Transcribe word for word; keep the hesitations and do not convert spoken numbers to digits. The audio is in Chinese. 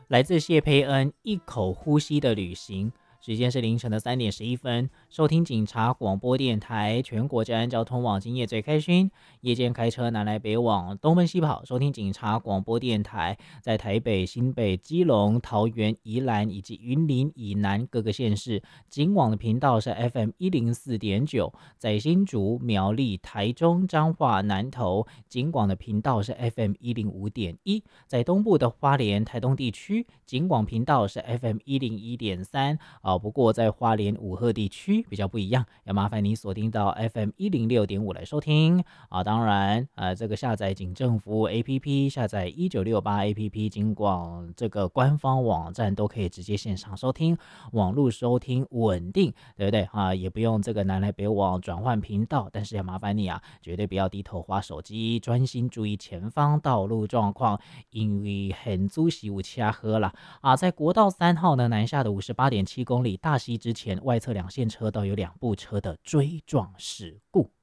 来自谢佩恩一口呼吸的旅行。时间是凌晨的三点十一分，收听警察广播电台，全国治安交通网，今夜最开心。夜间开车南来北往，东奔西跑，收听警察广播电台，在台北、新北、基隆、桃园、宜兰以及云林以南各个县市，警网的频道是 F M 一零四点九，在新竹、苗栗、台中、彰化、南投，警广的频道是 F M 一零五点一，在东部的花莲、台东地区，警广频道是 F M 一零一点三。哦，不过在花莲武鹤地区比较不一样，要麻烦你锁定到 F M 一零六点五来收听啊。当然，呃，这个下载警政服务 A P P， 下载一九六八 A P P， 警广这个官方网站都可以直接线上收听，网络收听稳定，对不对啊？也不用这个南来北往转换频道，但是要麻烦你啊，绝对不要低头滑手机，专心注意前方道路状况，因为很足喜有掐喝了啊。在国道三号呢，南下的五十八点七公里大溪之前，外侧两线车道有两部车的追撞事故。